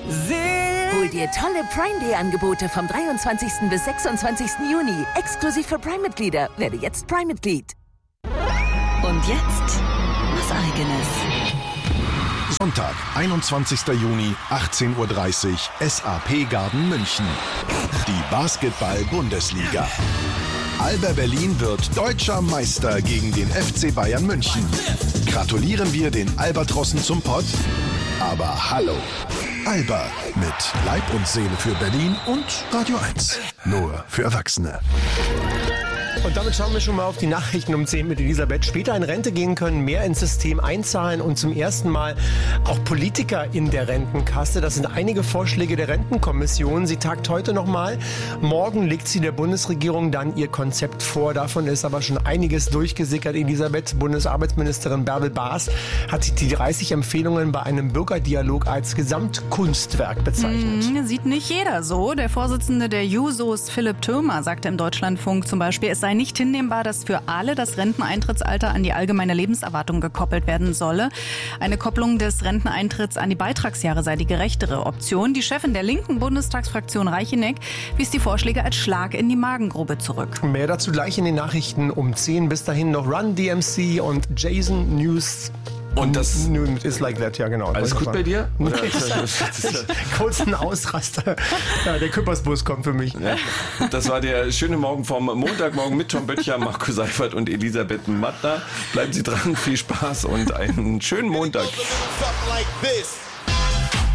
Hol dir tolle Prime Day Angebote vom 23. bis 26. Juni. Exklusiv für Prime-Mitglieder. Werde jetzt Prime-Mitglied. Und jetzt was Eigenes. Sonntag, 21. Juni, 18:30 Uhr, SAP Garden München. Die Basketball-Bundesliga. Alba Berlin wird deutscher Meister gegen den FC Bayern München. Gratulieren wir den Albatrossen zum Pott? Aber hallo, Alba mit Leib und Seele für Berlin und Radio 1. Nur für Erwachsene. Und damit schauen wir schon mal auf die Nachrichten um 10 mit Elisabeth. Später in Rente gehen können, mehr ins System einzahlen und zum ersten Mal auch Politiker in der Rentenkasse. Das sind einige Vorschläge der Rentenkommission. Sie tagt heute nochmal. Morgen legt sie der Bundesregierung dann ihr Konzept vor. Davon ist aber schon einiges durchgesickert. Elisabeth, Bundesarbeitsministerin Bärbel Baas, hat die 30 Empfehlungen bei einem Bürgerdialog als Gesamtkunstwerk bezeichnet. Sieht nicht jeder so. Der Vorsitzende der Jusos, Philipp Thürmer, sagte im Deutschlandfunk zum Beispiel, es sei nicht hinnehmbar, dass für alle das Renteneintrittsalter an die allgemeine Lebenserwartung gekoppelt werden solle. Eine Kopplung des Renteneintritts an die Beitragsjahre sei die gerechtere Option. Die Chefin der linken Bundestagsfraktion Reicheneck wies die Vorschläge als Schlag in die Magengrube zurück. Mehr dazu gleich in den Nachrichten um 10. Bis dahin noch Run DMC und Jason News. Und das ist like that, ja genau. Alles gut bei dir? Kurzen Ausraster. Ja, der Küppersbus kommt für mich. Ja, das war der schöne Morgen vom Montagmorgen mit Tom Böttcher, Marco Seifert und Elisabeth Mattner. Bleiben Sie dran, viel Spaß und einen schönen Montag.